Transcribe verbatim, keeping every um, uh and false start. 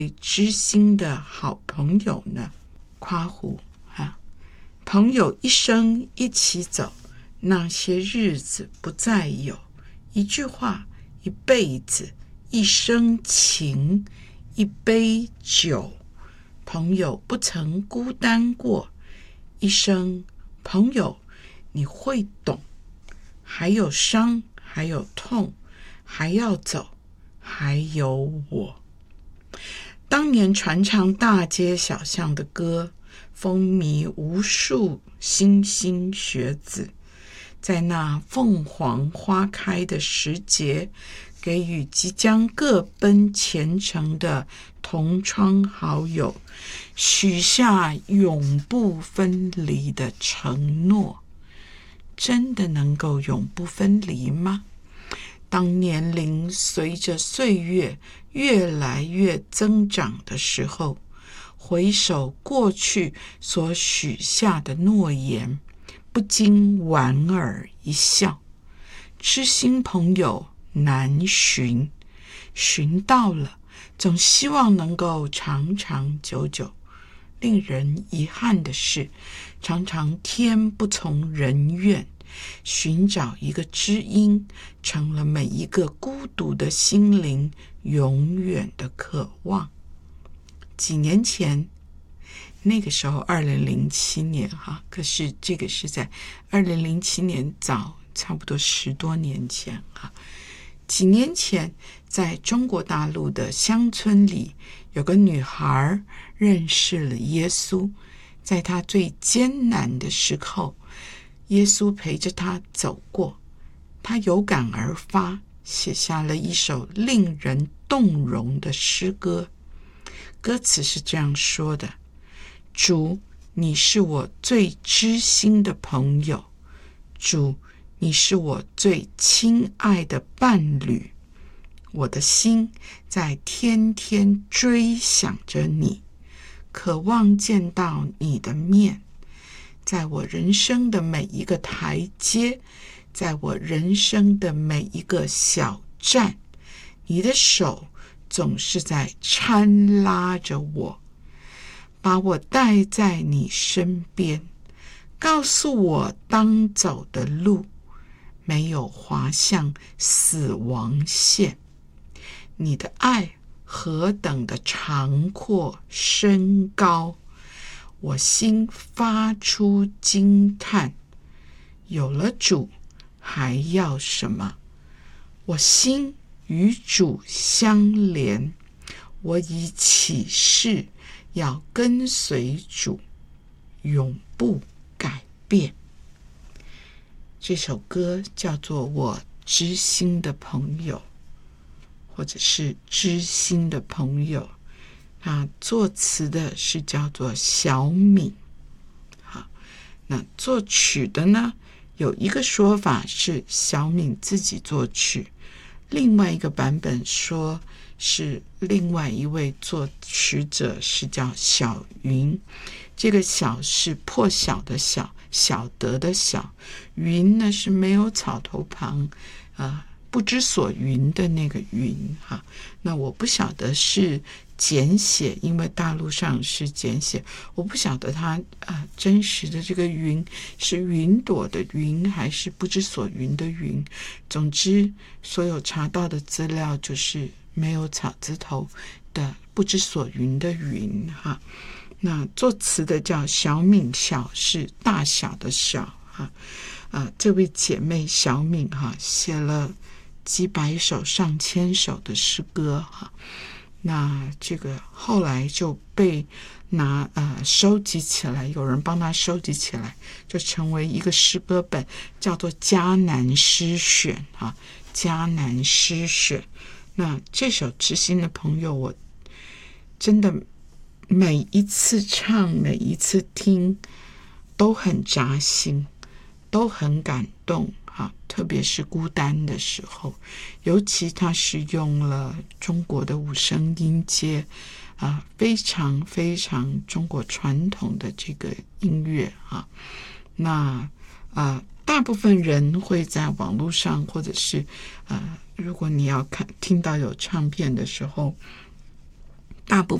知心的好朋友呢？夸胡啊，朋友一生一起走，那些日子不再有。一句话，一辈子，一生情，一杯酒。朋友不曾孤单过，一生朋友你会懂。还有伤，还有痛，还要走，还有我。当年传唱大街小巷的歌，风靡无数莘莘学子，在那凤凰花开的时节，给予即将各奔前程的同窗好友许下永不分离的承诺。真的能够永不分离吗？当年龄随着岁月越来越增长的时候，回首过去所许下的诺言，不禁莞尔一笑。知心朋友难寻，寻到了，总希望能够长长久久。令人遗憾的是，常常天不从人愿，寻找一个知音，成了每一个孤独的心灵永远的渴望。几年前，那个时候二零零七年哈，可是这个是在二零零七年早差不多十多年前哈。几年前，在中国大陆的乡村里，有个女孩认识了耶稣。在她最艰难的时候，耶稣陪着她走过，她有感而发，写下了一首令人动容的诗歌。歌词是这样说的：主，你是我最知心的朋友，主，你是我最亲爱的伴侣，我的心在天天追想着你，渴望见到你的面。在我人生的每一个台阶，在我人生的每一个小站，你的手总是在搀拉着我，把我带在你身边，告诉我当走的路没有滑向死亡线。你的爱何等的长阔深高，我心发出惊叹，有了主还要什么？我心与主相连，我已起誓要跟随主，永不改变。这首歌叫做《我知心的朋友》，或者是知心的朋友。那作词的是叫做小敏，好，那作曲的呢，有一个说法是小敏自己作曲，另外一个版本说是另外一位作曲者是叫小云，这个小是破晓的晓，晓得的晓，云呢是没有草头旁，呃，不知所云的那个云哈。那我不晓得是简写，因为大陆上是简写，我不晓得它呃真实的这个云是云朵的云还是不知所云的云。总之，所有查到的资料就是没有草字头的不知所云的云哈。那作词的叫小敏，小是大小的小哈。呃，这位姐妹小敏哈写了几百首上千首的诗歌哈。那这个后来就被拿呃收集起来，有人帮他收集起来，就成为一个诗歌本，叫做《迦南诗选》啊，《迦南诗选》。那这首《知心的朋友》，我真的每一次唱，每一次听，都很扎心，都很感动。啊，特别是孤单的时候，尤其他是用了中国的五声音阶，啊，非常非常中国传统的这个音乐啊。那啊，大部分人会在网络上，或者是呃，如果你要看听到有唱片的时候， 大部